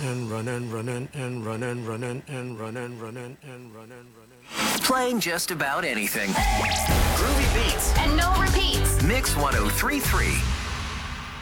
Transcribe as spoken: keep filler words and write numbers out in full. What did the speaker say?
and running, running and running, running and running, running and running, running. Playing just about anything. Groovy beats and no repeats. Mix one oh three point three.